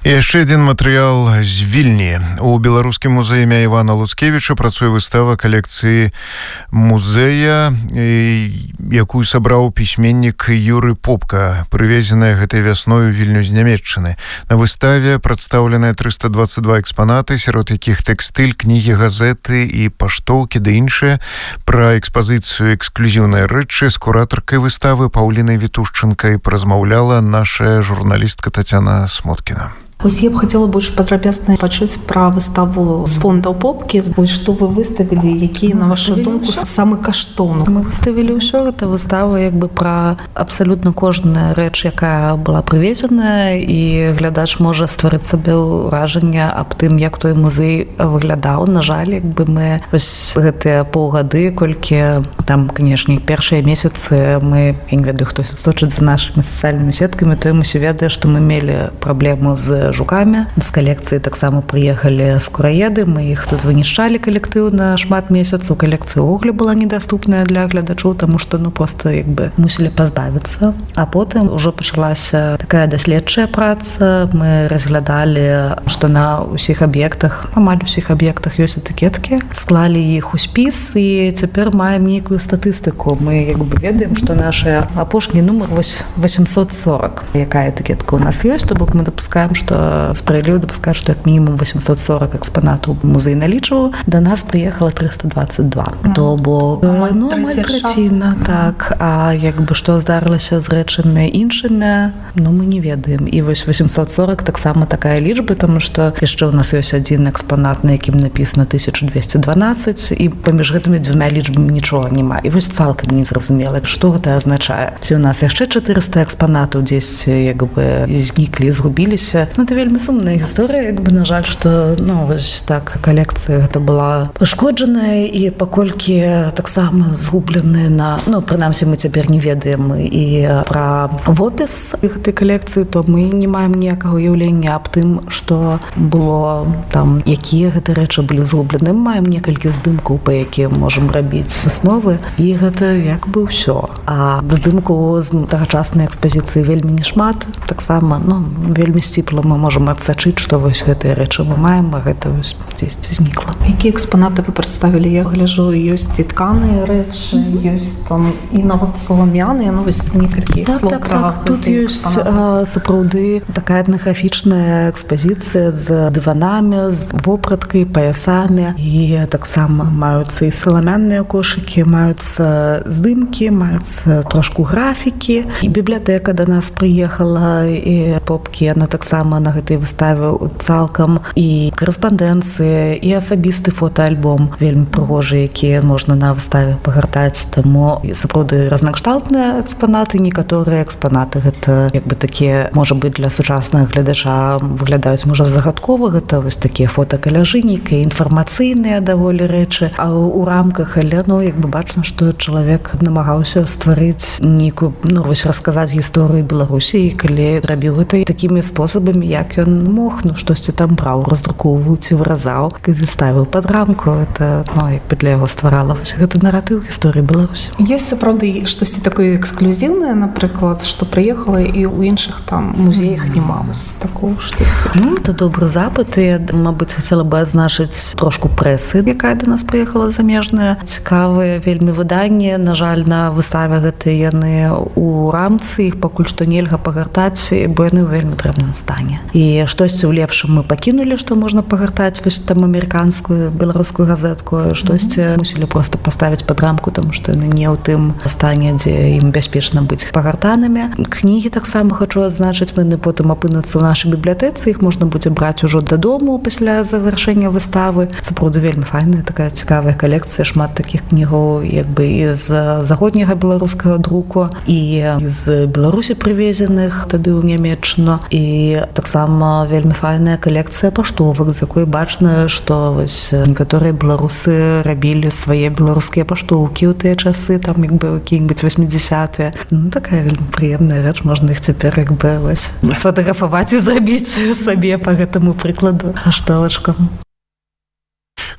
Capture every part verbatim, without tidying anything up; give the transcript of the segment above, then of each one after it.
Яшчэ адзін матэрыял з Вільні. У беларускім музеі імя Івана Луцкевіча працуе выстава калекцыі музея, якую сабраў пісьменнік Юры Попка, прывезеная гэтай вясной у Вільню з Нямецчыны. На выставе прадстаўленыя трыста дваццаць два экспанаты, сярод якіх тэкстыль, кнігі, газеты і паштоўкі ды іншыя. Пра экспазіцыю эксклюзіўнай рэчы з куратаркай выставы Паўлінай Вітушчынкай празмаўляла наша журналістка Тацяна Смоткіна. Вось я б хацела больш падрабязна пачуць пра выставу з фондаў Попкі. Вось што вы выставілі, якія, на вашу думку, самы каштоўны? Мы выставілі ўсё, гэта выстава як бы пра абсалютна кожная рэч, якая была прывезеная, і глядач можа стварыць сабе ўражанне аб тым, як той музей выглядаў. На жаль, як бы мы вось гэтыя паўгады, колькі там, канешне, першыя месяцы мы, я не ведаю, хто сочыць за нашымі сацыяльнымі сеткамі, то яму ўсё ведае, што мы мелі праблему з жукамі. З калекцыі таксама прыехалі скураеды, мы іх тут вынішчалі калектыўна шмат месяцаў. Калекцыя ўвогуле была недаступная для глядачоў, таму што ну проста як бы мусілі пазбавіцца. А потым ужо пачалася такая даследчая праца. Мы разглядалі, што на ўсіх аб'ектах, амаль усіх аб'ектах ёсць этыкеткі, склалі іх у спіс і цяпер маем нейкую статыстыку. Мы як бы ведаем, што наш апошні нумар вось восемьсот сорок. Якая этыкетка у нас ёсць, то бок мы дапускаем, што справядліва дапускаць, што як мінімум восемьсот сорок экспанатаў музей налічваў. Да нас прыехала трыста дваццаць два. То бок ну, амаль траціна, так. А як бы што здарылася з рэчамі іншымі, ну мы не ведаем. І вось восемьсот сорок таксама такая лічба, таму што яшчэ ў нас ёсць адзін экспанат, на якім напісана тысяча двести дванадцаць, і паміж гэтымі дзвюма лічбамі нічога няма. І вось цалкам незразумела, што гэта азначае. Ці ў нас яшчэ чатырыста экспанатаў дзесьці як бы зніклі, згубіліся. Ну, это вельмі сумная гісторыя, як бы, на жаль, што, ну, вось так, калекцыя гэта была пашкоджаная, і паколькі таксама згублены на, ну, прынамсі, мы цяпер не ведаем і пра вопіс гэтай калекцыі, то мы не маем ніякага ўяўлення аб тым, што было там, якія гэты рэчы былі згублены. Мы маем некалькі здымкаў, па якім можам рабіць высновы, і гэта як бы ўсё. А здымкаў з тагачаснай экспазіцыі вельмі нешмат, таксама, ну, вельмі сціпла мы можам адсачыць, што вось гэтыя рэчы мы маем, а гэта вось дзесьці знікла. Якія экспанаты вы прадставілі? Я гляжу, ёсць і тканыя рэчы, ёсць там і нават саламяныя, ну вось некалькі слоў пра гэтыя экспанаты. Тут ёсць сапраўды такая этнаграфічная экспазіцыя з дыванамі, з вопраткай, паясамі, і таксама маюцца і саламяныя кошыкі, маюцца здымкі, маюцца трошку графікі. І бібліятэка да нас прыехала, і Попкі, яна таксама на гэтай выставе цалкам, і карэспандэнцыя, і асабісты фотоальбом вельмі прыгожы, які можна на выставе пагартаць. Таму сапраўды разнакшталтныя экспанаты, некаторыя экспанаты гэта як бы такія, можа быць, для сучаснага глядача выглядаюць можа загадкова, гэта вось такія фотокаляжы, нейкія інфармацыйныя даволі рэчы, а ў рамках, але ну як бы бачна, што чалавек намагаўся стварыць нейкую, ну вось расказаць гісторыю Беларусі, і калі рабіў гэта такімі спосабамі, як ён мог, ну штосьці там браў, раздруковываў ці выразаў, калі ставіў пад рамку, это ну як бы для яго стварала вось гэты наратыў гісторыі Беларусі. Ёсць сапраўды штосьці такое эксклюзіўнае, напрыклад, што прыехала і ў іншых там музеях няма вось такого штосьці? Ну, это добры запыт, і, мабыць, хацела бы адзначыць трошку прэсы, якая да нас прыехала замежная. Цікавыя вельмі выданні, на жаль, на выставе гэтыя яны ў рамцы, іх пакуль што нельга пагартаць, бо яны ў вельмі дрэнным стане. І штосьці ў лепшым мы пакінулі, што можна пагартаць вось там амерыканскую, беларускую газетку, штосьці мусілі проста паставіць пад рамку, таму што яны не ў тым стане, дзе ім бяспечна быць пагартанымі. Кнігі таксама хачу адзначыць, яны потым апынуцца ў нашай бібліятэцы, іх можна будзе браць ужо дадому пасля завяршэння выставы. Сапраўды вельмі файная такая цікавая калекцыя, шмат такіх кнігаў як бы і з заходняга беларускага друку, і з Беларусі прывезеных тады ў Нямецчыну, і таксама вельмі файная калекцыя паштовак, з якой бачна, што вось некаторыя беларусы рабілі свае беларускія паштоўкі ў тыя часы, там як бы якія-небудзь восьмідзясятыя. Ну такая вельмі прыемная рэч, можна іх цяпер як бы вось сфотаграфаваць і зрабіць сабе па гэтаму прыкладу паштовачку.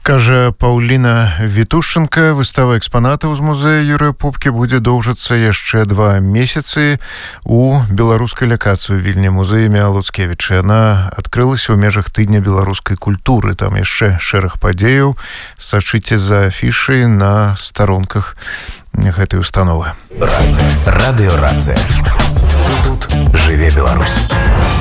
Кажа Паўліна Вітушченка, выстава экспанатаў з музея Юрыя Пупкі будзе доўжыцца яшчэ два месяцы у беларускай лакацыі ў Вільні, музеі імя Луцкевіча. Яна адкрылася ў межах тыдня беларускай культуры. Там яшчэ шэраг падзеяў. Сачыце за афішай на старонках гэтай установы. Радыё Рацыя. Тут жыве Беларусь.